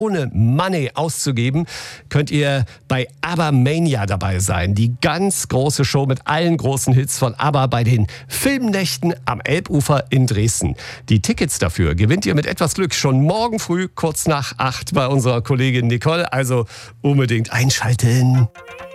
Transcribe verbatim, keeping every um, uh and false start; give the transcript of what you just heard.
ohne Money auszugeben, könnt ihr bei ABBA-Mania dabei sein. Die ganz große Show mit allen großen Hits von ABBA bei den Filmnächten am Elbufer in Dresden. Die Tickets dafür gewinnt ihr mit etwas Glück schon morgen früh kurz nach acht bei unserer Kollegin Nicole. Also unbedingt einschalten.